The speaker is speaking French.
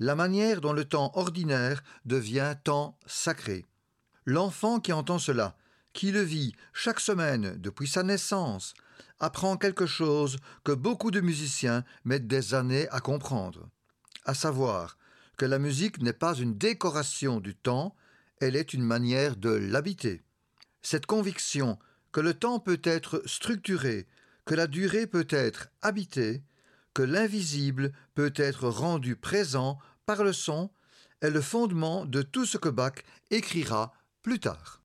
la manière dont le temps ordinaire devient temps sacré. L'enfant qui entend cela, qui le vit chaque semaine depuis sa naissance, apprend quelque chose que beaucoup de musiciens mettent des années à comprendre, à savoir que la musique n'est pas une décoration du temps, elle est une manière de l'habiter. Cette conviction que le temps peut être structuré, que la durée peut être habitée, que l'invisible peut être rendu présent par le son, est le fondement de tout ce que Bach écrira plus tard.